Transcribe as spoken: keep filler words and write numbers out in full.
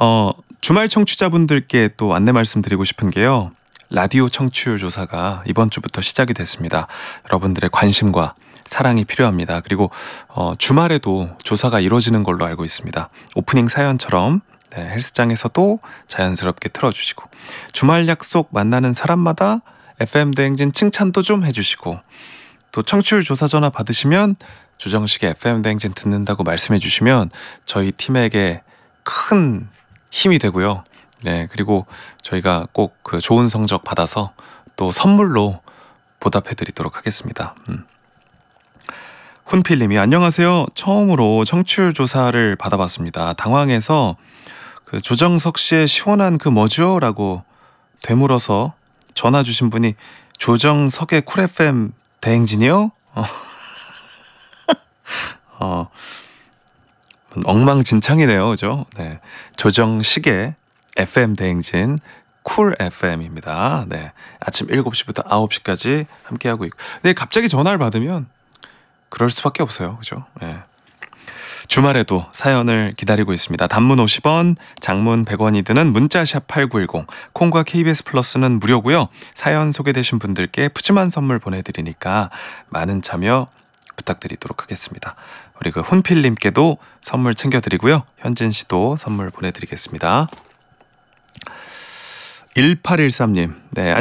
어, 주말 청취자분들께 또 안내 말씀드리고 싶은 게요. 라디오 청취율 조사가 이번 주부터 시작이 됐습니다. 여러분들의 관심과 사랑이 필요합니다. 그리고 어, 주말에도 조사가 이루어지는 걸로 알고 있습니다. 오프닝 사연처럼 네, 헬스장에서도 자연스럽게 틀어주시고 주말 약속 만나는 사람마다 에프엠 대행진 칭찬도 좀 해주시고 또 청취율 조사 전화 받으시면 조정식의 에프엠 대행진 듣는다고 말씀해 주시면 저희 팀에게 큰 힘이 되고요. 네, 그리고 저희가 꼭 그 좋은 성적 받아서 또 선물로 보답해 드리도록 하겠습니다. 음. 훈필님이 안녕하세요. 처음으로 청취율 조사를 받아봤습니다. 당황해서 그 조정석 씨의 시원한 그 뭐죠? 라고 되물어서 전화 주신 분이 조정석의 쿨 에프엠 대행진이요? 어. 어. 엉망진창이네요. 그죠? 네. 조정식의 에프엠 대행진 쿨 에프엠입니다. 네. 아침 일곱 시부터 아홉 시까지 함께하고 있고. 네, 갑자기 전화를 받으면 그럴 수밖에 없어요. 그죠? 네. 주말에도 사연을 기다리고 있습니다. 단문 오십 원, 장문 백 원이 드는 문자샵 팔구일공, 콩과 케이비에스 플러스는 무료고요. 사연 소개되신 분들께 푸짐한 선물 보내드리니까 많은 참여 부탁드리도록 하겠습니다. 우리 그 훈필님께도 선물 챙겨드리고요. 현진 씨도 선물 보내드리겠습니다. 일팔일삼님, 네.